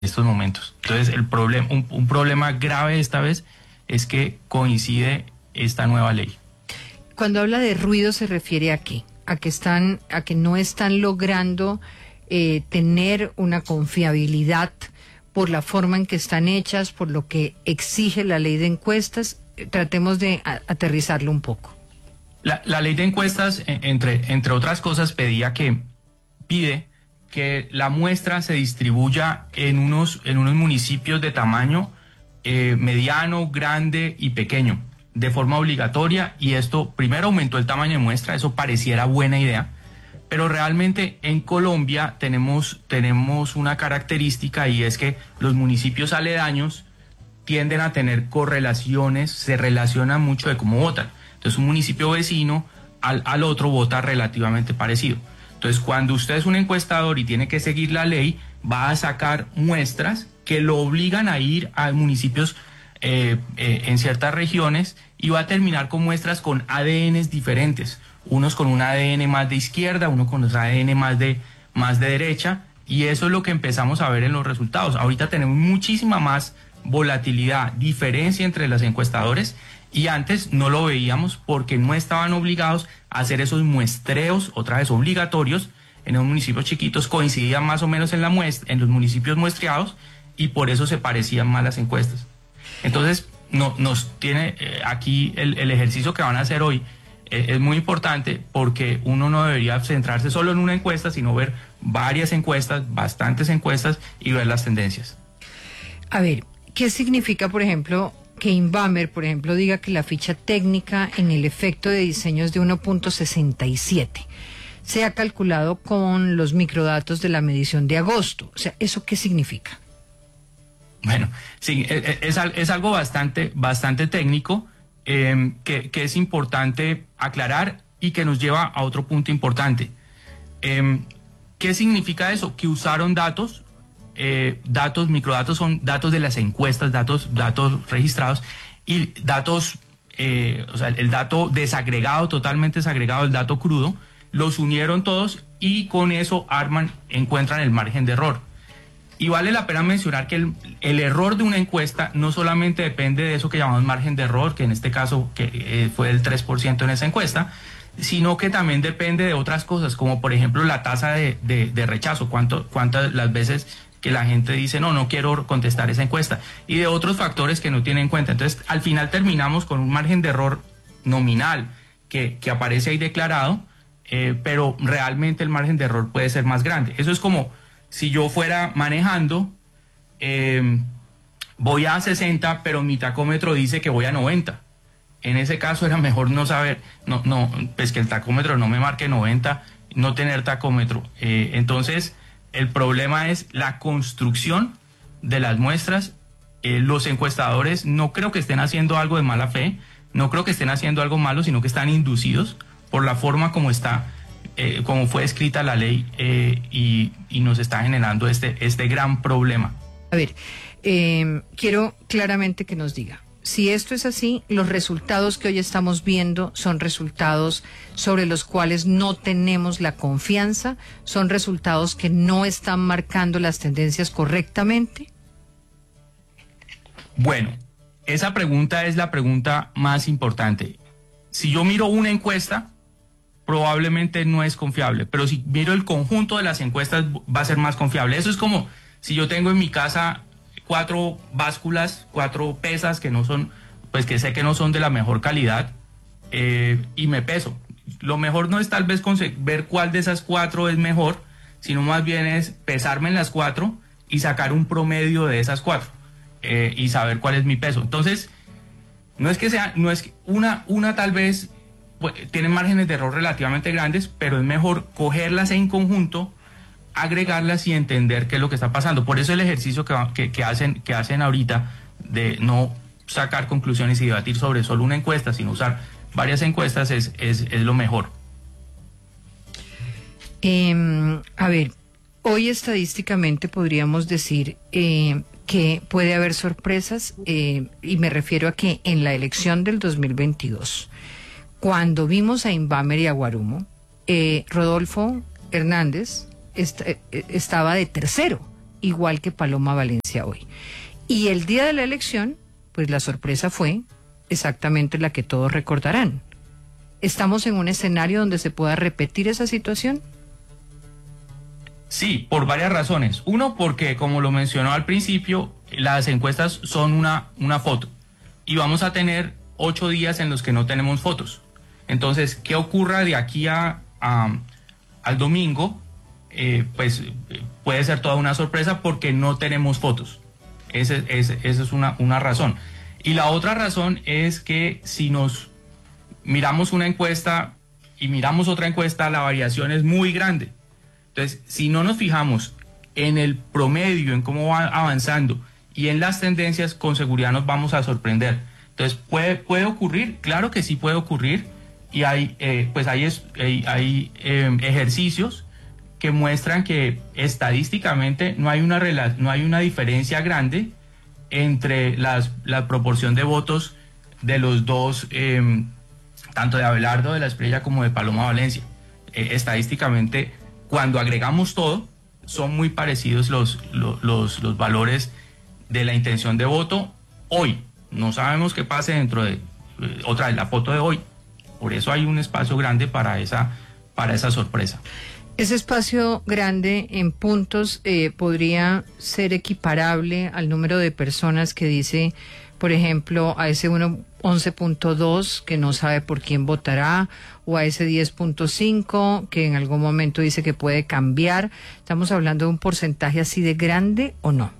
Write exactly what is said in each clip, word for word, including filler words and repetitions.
estos momentos. Entonces, el problema, un, un problema grave esta vez es que coincide esta nueva ley. Cuando habla de ruido, ¿se refiere a qué? A que están, a que no están logrando eh, tener una confiabilidad por la forma en que están hechas, por lo que exige la ley de encuestas. Tratemos de a, aterrizarlo un poco. La, la ley de encuestas, entre, entre otras cosas, pedía que, pide que la muestra se distribuya en unos, en unos municipios de tamaño eh, mediano, grande y pequeño, de forma obligatoria, y esto primero aumentó el tamaño de muestra, eso pareciera buena idea, pero realmente en Colombia tenemos, tenemos una característica, y es que los municipios aledaños tienden a tener correlaciones, se relacionan mucho de cómo votan. Entonces un municipio vecino al, al otro vota relativamente parecido. Entonces, cuando usted es un encuestador y tiene que seguir la ley, va a sacar muestras que lo obligan a ir a municipios eh, eh, en ciertas regiones, y va a terminar con muestras con A D Ns diferentes, unos con un A D N más de izquierda, uno con un A D N más de, más de derecha, y eso es lo que empezamos a ver en los resultados. Ahorita tenemos muchísima más volatilidad, diferencia entre los encuestadores, y antes no lo veíamos porque no estaban obligados a hacer esos muestreos, otra vez obligatorios, en los municipios chiquitos, coincidían más o menos en, la muestra, en los municipios muestreados, y por eso se parecían más las encuestas. Entonces, no, nos tiene eh, aquí el, el ejercicio que van a hacer hoy, eh, es muy importante, porque uno no debería centrarse solo en una encuesta, sino ver varias encuestas, bastantes encuestas, y ver las tendencias. A ver, ¿qué significa, por ejemplo, que Invamer, por ejemplo, diga que la ficha técnica en el efecto de diseños de uno punto sesenta y siete se ha calculado con los microdatos de la medición de agosto? O sea, ¿eso qué significa? Bueno, sí, es, es, es algo bastante, bastante técnico eh, que, que es importante aclarar y que nos lleva a otro punto importante. Eh, ¿Qué significa eso? Que usaron datos. Eh, datos, microdatos son datos de las encuestas, datos, datos registrados, y datos, eh, o sea, el dato desagregado, totalmente desagregado, el dato crudo, los unieron todos y con eso arman, encuentran el margen de error. Y vale la pena mencionar que el, el error de una encuesta no solamente depende de eso que llamamos margen de error, que en este caso que, eh, fue del tres por ciento en esa encuesta, sino que también depende de otras cosas, como por ejemplo la tasa de, de, de rechazo, cuánto, cuántas las veces que la gente dice, no, no quiero contestar esa encuesta, y de otros factores que no tienen en cuenta. Entonces, al final terminamos con un margen de error nominal que, que aparece ahí declarado, eh, pero realmente el margen de error puede ser más grande. Eso es como si yo fuera manejando, eh, voy a sesenta, pero mi tacómetro dice que voy a noventa. En ese caso era mejor no saber, no, no, pues que el tacómetro no me marque noventa, no tener tacómetro. Eh, entonces, el problema es la construcción de las muestras. Eh, los encuestadores no creo que estén haciendo algo de mala fe, no creo que estén haciendo algo malo, sino que están inducidos por la forma como está, eh, como fue escrita la ley, eh, y, y nos está generando este, este gran problema. A ver, eh, quiero claramente que nos diga, si esto es así, los resultados que hoy estamos viendo son resultados sobre los cuales no tenemos la confianza, son resultados que no están marcando las tendencias correctamente. Bueno, esa pregunta es la pregunta más importante. Si yo miro una encuesta, probablemente no es confiable, pero si miro el conjunto de las encuestas va a ser más confiable. Eso es como si yo tengo en mi casa cuatro básculas, cuatro pesas que no son, pues que sé que no son de la mejor calidad, eh, y me peso. Lo mejor no es tal vez ver cuál de esas cuatro es mejor, sino más bien es pesarme en las cuatro y sacar un promedio de esas cuatro, eh, y saber cuál es mi peso. Entonces, no es que sea, no es que una, una tal vez pues, tiene márgenes de error relativamente grandes, pero es mejor cogerlas en conjunto, agregarlas y entender qué es lo que está pasando. Por eso el ejercicio que, que, que, hacen, que hacen ahorita de no sacar conclusiones y debatir sobre solo una encuesta, sino usar varias encuestas es, es, es lo mejor. Eh, a ver, hoy estadísticamente podríamos decir eh, que puede haber sorpresas, eh, y me refiero a que en la elección del dos mil veintidós, cuando vimos a Invamer y a Guarumo, eh, Rodolfo Hernández est- estaba de tercero igual que Paloma Valencia hoy. Y el día de la elección, pues la sorpresa fue exactamente la que todos recordarán. ¿Estamos en un escenario donde se pueda repetir esa situación? Sí, por varias razones. Uno, porque como lo mencionó al principio, las encuestas son una, una foto y vamos a tener ocho días en los que no tenemos fotos. Entonces, ¿qué ocurra de aquí a, a al domingo? Eh, pues puede ser toda una sorpresa porque no tenemos fotos. Ese, ese, esa es una, una razón. Y la otra razón es que si nos miramos una encuesta y miramos otra encuesta, la variación es muy grande. Entonces, si no nos fijamos en el promedio, en cómo va avanzando y en las tendencias, con seguridad nos vamos a sorprender. Entonces, ¿puede, puede ocurrir? Claro que sí puede ocurrir. Y hay, eh, pues hay, hay, hay eh, ejercicios que muestran que estadísticamente no hay una, no hay una diferencia grande entre las, la proporción de votos de los dos, eh, tanto de Abelardo de la Espriella como de Paloma Valencia. Eh, estadísticamente, cuando agregamos todo, son muy parecidos los, los, los, los valores de la intención de voto hoy. No sabemos qué pase dentro de, eh, otra vez, la foto de hoy. Por eso hay un espacio grande para esa, para esa sorpresa. Ese espacio grande en puntos eh, podría ser equiparable al número de personas que dice, por ejemplo, a ese once punto dos que no sabe por quién votará, o a ese diez punto cinco que en algún momento dice que puede cambiar. ¿Estamos hablando de un porcentaje así de grande o no?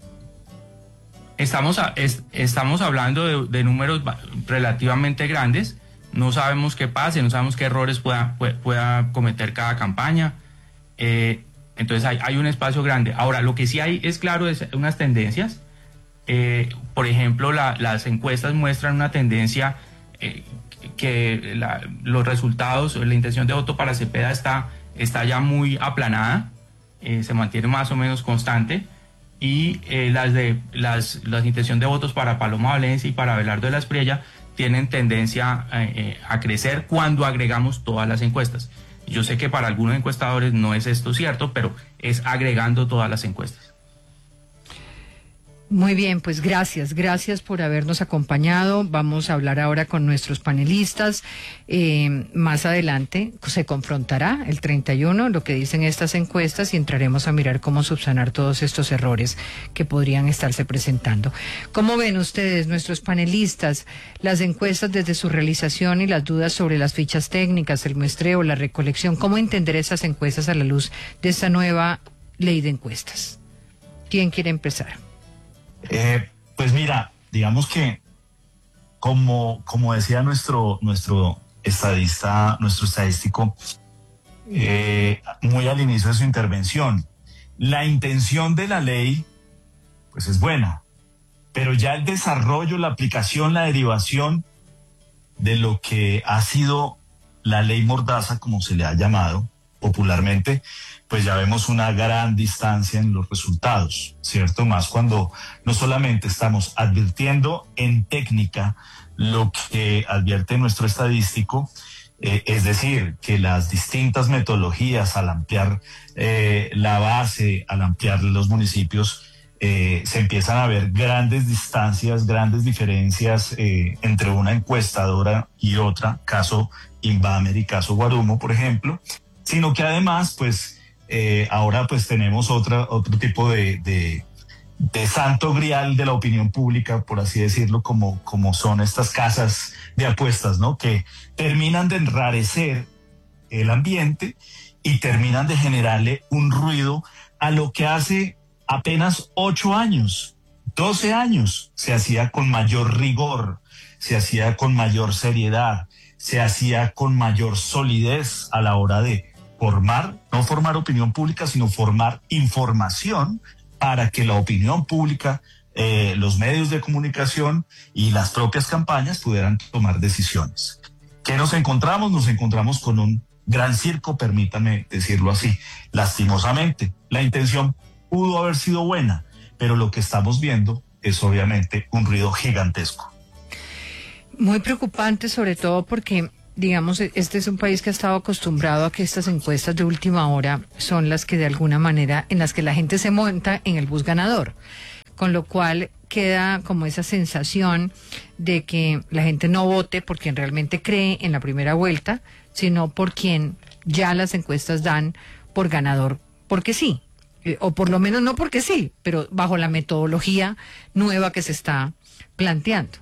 Estamos, a, es, estamos hablando de, de números relativamente grandes. No sabemos qué pase, no sabemos qué errores pueda, pueda, pueda cometer cada campaña. Eh, entonces hay, hay un espacio grande. Ahora, lo que sí hay es claro, es unas tendencias. Eh, por ejemplo, la, las encuestas muestran una tendencia eh, que la, los resultados, la intención de voto para Cepeda está, está ya muy aplanada, eh, se mantiene más o menos constante. Y eh, las de las, las intención de votos para Paloma Valencia y para Abelardo de la Espriella tienen tendencia eh, a crecer cuando agregamos todas las encuestas. Yo sé que para algunos encuestadores no es esto cierto, pero es agregando todas las encuestas. Muy bien, pues gracias, gracias por habernos acompañado. Vamos a hablar ahora con nuestros panelistas. Eh, más adelante se confrontará el treinta y uno lo que dicen estas encuestas y entraremos a mirar cómo subsanar todos estos errores que podrían estarse presentando. ¿Cómo ven ustedes, nuestros panelistas, las encuestas desde su realización y las dudas sobre las fichas técnicas, el muestreo, la recolección? ¿Cómo entender esas encuestas a la luz de esta nueva ley de encuestas? ¿Quién quiere empezar? Eh, pues mira, digamos que como, como decía nuestro, nuestro estadista, nuestro estadístico, eh, muy al inicio de su intervención, la intención de la ley pues es buena, pero ya el desarrollo, la aplicación, la derivación de lo que ha sido la ley Mordaza, como se le ha llamado popularmente, pues ya vemos una gran distancia en los resultados, ¿cierto? Más cuando no solamente estamos advirtiendo en técnica lo que advierte nuestro estadístico, eh, es decir, que las distintas metodologías al ampliar eh, la base, al ampliar los municipios, eh, se empiezan a ver grandes distancias, grandes diferencias eh, entre una encuestadora y otra, caso Invamer y caso Guarumo, por ejemplo, sino que además, pues, Eh, ahora pues tenemos otra, otro tipo de, de, de santo grial de la opinión pública, por así decirlo, como, como son estas casas de apuestas, ¿no? Que terminan de enrarecer el ambiente y terminan de generarle un ruido a lo que hace apenas ocho años, doce años, se hacía con mayor rigor, se hacía con mayor seriedad, se hacía con mayor solidez a la hora de formar, no formar opinión pública, sino formar información para que la opinión pública, eh, los medios de comunicación y las propias campañas pudieran tomar decisiones. ¿Qué nos encontramos? Nos encontramos con un gran circo, permítame decirlo así, lastimosamente. La intención pudo haber sido buena, pero lo que estamos viendo es obviamente un ruido gigantesco. Muy preocupante, sobre todo porque digamos, este es un país que ha estado acostumbrado a que estas encuestas de última hora son las que de alguna manera, en las que la gente se monta en el bus ganador, con lo cual queda como esa sensación de que la gente no vote por quien realmente cree en la primera vuelta, sino por quien ya las encuestas dan por ganador, porque sí, eh, o por lo menos no porque sí, pero bajo la metodología nueva que se está planteando.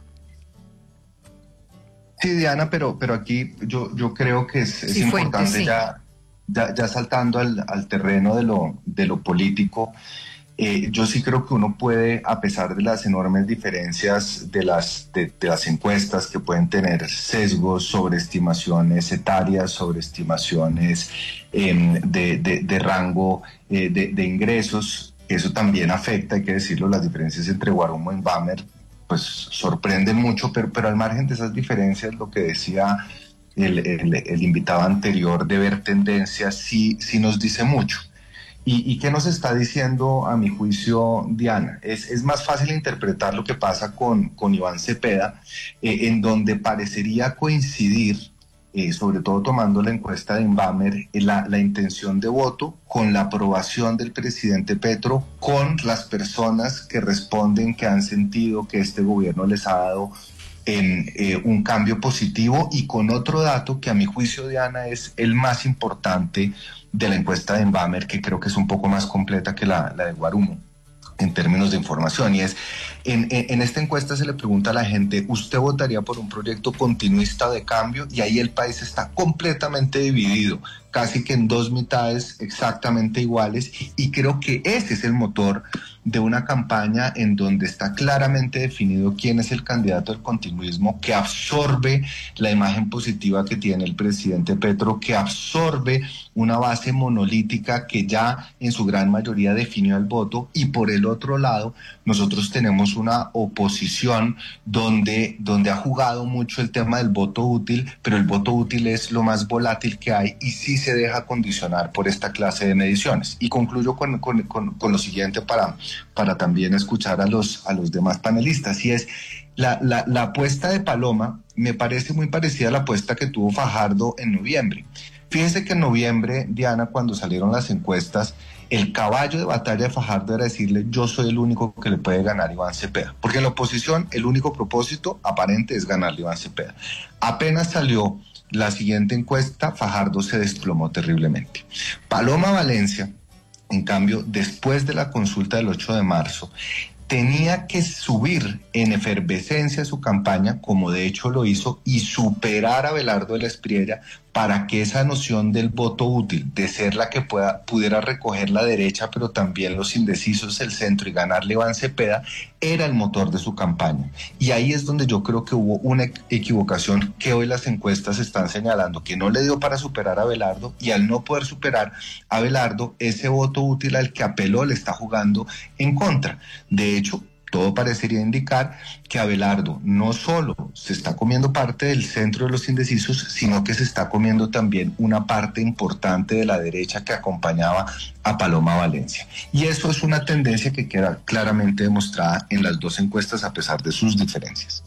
Sí, Diana, pero, pero aquí yo, yo creo que es, es Sí, importante Fuentes, sí. ya, ya, ya saltando al, al terreno de lo, de lo político. Eh, yo sí creo que uno puede, a pesar de las enormes diferencias de las, de, de las encuestas que pueden tener sesgos, sobreestimaciones etarias, sobreestimaciones eh, de, de, de rango eh, de, de ingresos, eso también afecta, hay que decirlo, las diferencias entre Guarumo y Invamer, pues sorprenden mucho, pero, pero al margen de esas diferencias, lo que decía el, el, el invitado anterior de ver tendencias, sí, sí nos dice mucho. ¿Y, ¿Y qué nos está diciendo, a mi juicio, Diana? Es, es más fácil interpretar lo que pasa con, con Iván Cepeda, eh, en donde parecería coincidir, eh, sobre todo tomando la encuesta de Invamer, eh, la, la intención de voto con la aprobación del presidente Petro, con las personas que responden que han sentido que este gobierno les ha dado en eh, un cambio positivo, y con otro dato que a mi juicio, Diana, es el más importante de la encuesta de Invamer, que creo que es un poco más completa que la, la de Guarumo en términos de información, y es, en, en, en esta encuesta se le pregunta a la gente, ¿usted votaría por un proyecto continuista de cambio? Y ahí el país está completamente dividido, casi que en dos mitades exactamente iguales, y creo que ese es el motor de una campaña en donde está claramente definido quién es el candidato al continuismo, que absorbe la imagen positiva que tiene el presidente Petro, que absorbe una base monolítica que ya en su gran mayoría definió el voto, y por el otro lado nosotros tenemos una oposición donde, donde ha jugado mucho el tema del voto útil, pero el voto útil es lo más volátil que hay y sí se deja condicionar por esta clase de mediciones. Y concluyo con, con, con, con lo siguiente para, para también escuchar a los, a los demás panelistas, y es la, la, la apuesta de Paloma me parece muy parecida a la apuesta que tuvo Fajardo en noviembre. Fíjense que en noviembre, Diana, cuando salieron las encuestas, el caballo de batalla de Fajardo era decirle, yo soy el único que le puede ganar a Iván Cepeda, porque en la oposición el único propósito aparente es ganarle a Iván Cepeda. Apenas salió la siguiente encuesta, Fajardo se desplomó terriblemente. Paloma Valencia, en cambio, después de la consulta del ocho de marzo, tenía que subir en efervescencia su campaña, como de hecho lo hizo, y superar a Abelardo de la Espriella para que esa noción del voto útil, de ser la que pueda, pudiera recoger la derecha, pero también los indecisos del centro y ganarle a Iván Cepeda, era el motor de su campaña. Y ahí es donde yo creo que hubo una equivocación que hoy las encuestas están señalando, que no le dio para superar a Abelardo, y al no poder superar a Abelardo, ese voto útil al que apeló le está jugando en contra. De hecho, todo parecería indicar que Abelardo no solo se está comiendo parte del centro de los indecisos, sino que se está comiendo también una parte importante de la derecha que acompañaba a Paloma Valencia. Y eso es una tendencia que queda claramente demostrada en las dos encuestas a pesar de sus diferencias.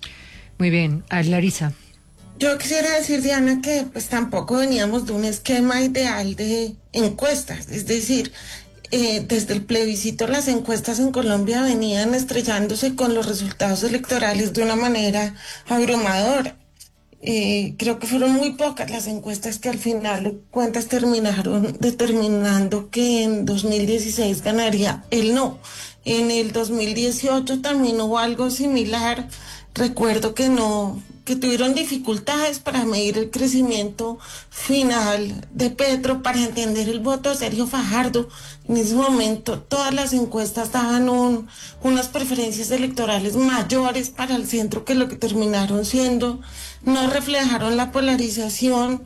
Muy bien, a Larisa. Yo quisiera decir, Diana, que pues tampoco veníamos de un esquema ideal de encuestas, es decir, Eh, desde el plebiscito las encuestas en Colombia venían estrellándose con los resultados electorales de una manera abrumadora. Eh, creo que fueron muy pocas las encuestas que al final de cuentas terminaron determinando que en dos mil dieciséis ganaría el no. En el dos mil dieciocho también hubo algo similar. Recuerdo que no, que tuvieron dificultades para medir el crecimiento final de Petro, para entender el voto de Sergio Fajardo. En ese momento todas las encuestas daban un, unas preferencias electorales mayores para el centro que lo que terminaron siendo, no reflejaron la polarización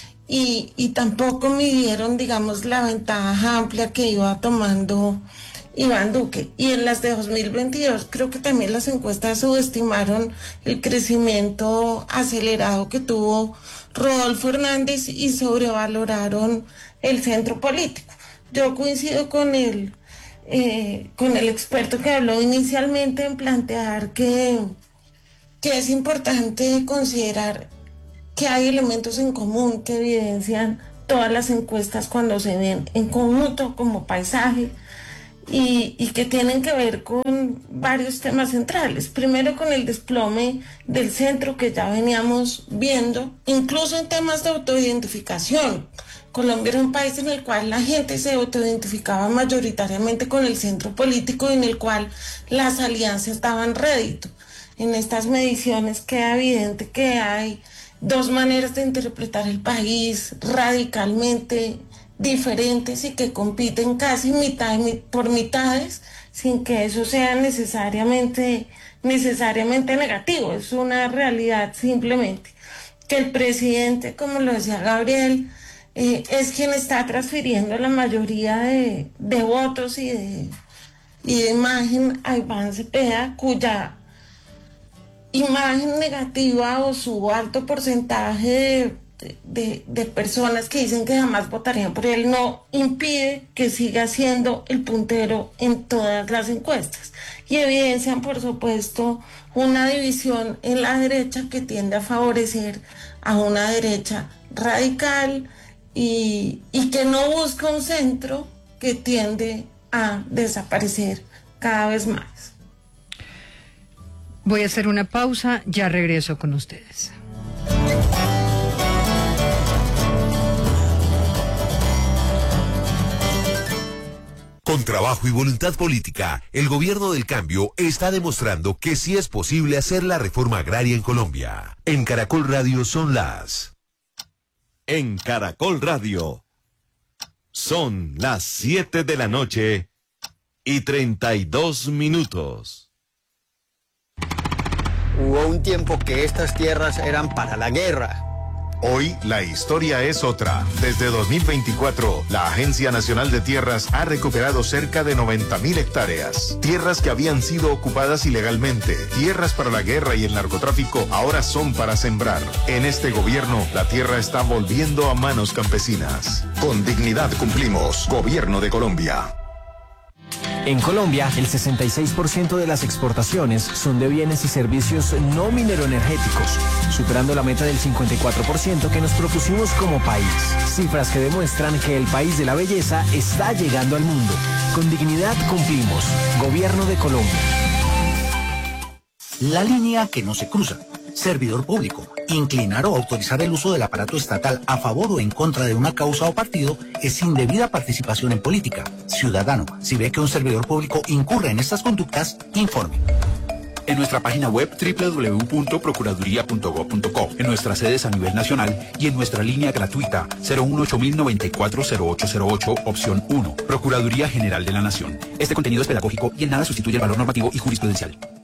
y, y tampoco midieron, digamos, la ventaja amplia que iba tomando Iván Duque. Y en las de dos mil veintidós creo que también las encuestas subestimaron el crecimiento acelerado que tuvo Rodolfo Hernández y sobrevaloraron el centro político. Yo coincido con el, eh, con el experto que habló inicialmente en plantear que, que es importante considerar que hay elementos en común que evidencian todas las encuestas cuando se ven en conjunto como paisaje y, y que tienen que ver con varios temas centrales. Primero, con el desplome del centro que ya veníamos viendo, incluso en temas de autoidentificación. Colombia era un país en el cual la gente se autoidentificaba mayoritariamente con el centro político y en el cual las alianzas daban rédito. En estas mediciones queda evidente que hay dos maneras de interpretar el país radicalmente diferentes y que compiten casi mitad por mitades, sin que eso sea necesariamente, necesariamente negativo. Es una realidad simplemente que el presidente, como lo decía Gabriel, eh, es quien está transfiriendo la mayoría de, de votos y de, y de imagen a Iván Cepeda, cuya imagen negativa o su alto porcentaje de, de, de personas que dicen que jamás votarían por él no impide que siga siendo el puntero en todas las encuestas y evidencian, por supuesto, una división en la derecha que tiende a favorecer a una derecha radical y, y que no busca un centro que tiende a desaparecer cada vez más. Voy a hacer una pausa, ya regreso con ustedes. Con trabajo y voluntad política, el gobierno del cambio está demostrando que sí es posible hacer la reforma agraria en Colombia. En Caracol Radio son las... En Caracol Radio son las siete de la noche y treinta y dos minutos. Hubo un tiempo que estas tierras eran para la guerra. Hoy la historia es otra. Desde dos mil veinticuatro, la Agencia Nacional de Tierras ha recuperado cerca de noventa mil hectáreas. Tierras que habían sido ocupadas ilegalmente, tierras para la guerra y el narcotráfico, ahora son para sembrar. En este gobierno, la tierra está volviendo a manos campesinas. Con dignidad cumplimos. Gobierno de Colombia. En Colombia, el sesenta y seis por ciento de las exportaciones son de bienes y servicios no mineroenergéticos, superando la meta del cincuenta y cuatro por ciento que nos propusimos como país. Cifras que demuestran que el país de la belleza está llegando al mundo. Con dignidad cumplimos. Gobierno de Colombia. La línea que no se cruza. Servidor público. Inclinar o autorizar el uso del aparato estatal a favor o en contra de una causa o partido es indebida participación en política. Ciudadano, si ve que un servidor público incurre en estas conductas, informe. En nuestra página web doble u doble u doble u punto procuraduría punto gob punto co, en nuestras sedes a nivel nacional y en nuestra línea gratuita cero uno ocho mil noventa y cuatro cero ocho cero ocho, opción uno. Procuraduría General de la Nación. Este contenido es pedagógico y en nada sustituye el valor normativo y jurisprudencial.